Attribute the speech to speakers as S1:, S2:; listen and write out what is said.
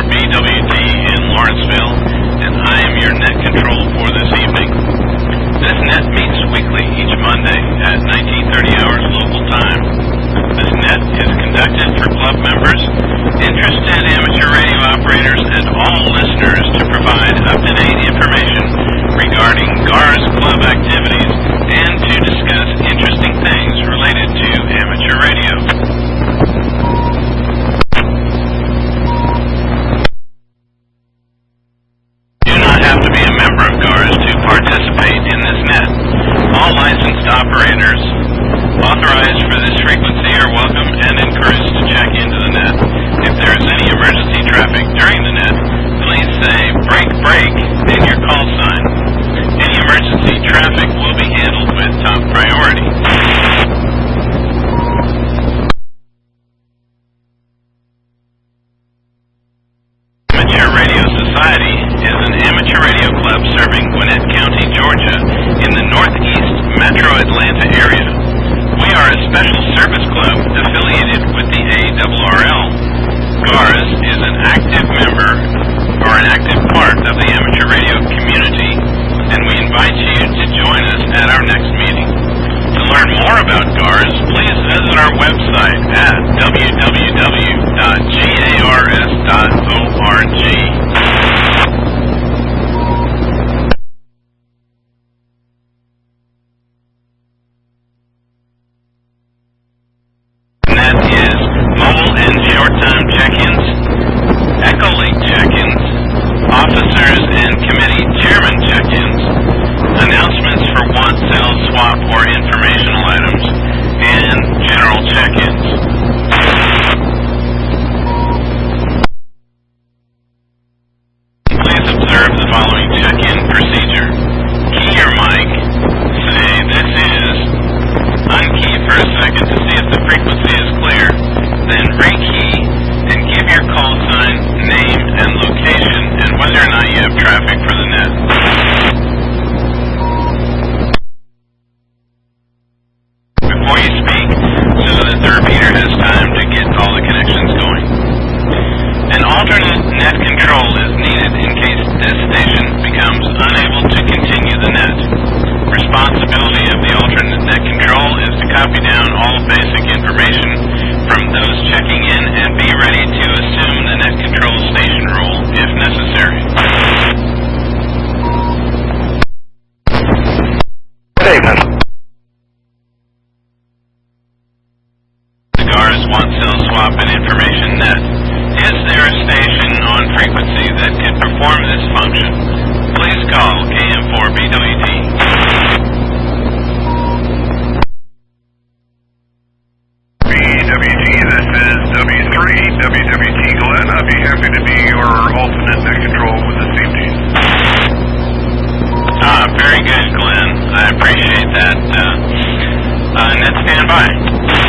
S1: BWT in Lawrenceville, and I am your net control for this evening. This net meets weekly each Monday at 1930 hours local time. This net is conducted for club members, interested amateur radio operators, and all listeners to provide up-to-date information regarding GARS club activities and to discuss interesting things related to amateur radio. You do not have to be a member of GARS to participate in this net. All licensed operators authorized for this frequency are welcome and encouraged to check into the net. If there is any emergency traffic during the net, please say break break and your call sign. Any emergency traffic will be handled with top priority. Amateur Radio Society is an amateur radio club serving Gwinnett County, Georgia, in the northeast metro Atlanta area. We are a special service club affiliated with the ARRL. GARS is an active member or an active part of the amateur radio community, and we invite you to join us at our next meeting. To learn more about GARS, please visit our website at www.gars.org. That is mobile and short-time check-ins, Echolink check-ins, officers and committee chairman check-ins, announcements for want, sell, swap, or informational items, and general check-ins. Please observe the following check-in procedure. Key your mic, say "this is," unkey for a second to see if the frequency is clear, then rekey and give your call sign, name, and location, and whether or not you have traffic for the net. Before you speak, so that the repeater has time to get all the connections going. An alternate net control is needed in case this station becomes unable to continue the net. Responsibility of the alternate net control is to copy down all basic information from those checking in and be ready to assume the net control station role if necessary. The GARS want, sell, swap, and information net. Is there a station on frequency that could perform this function? Please call KM4BWT.
S2: BWT, this is W3, WWT Glenn. I'd be happy to be your alternate net control with this evening.
S1: Very good, Glenn. I appreciate that. Net standby.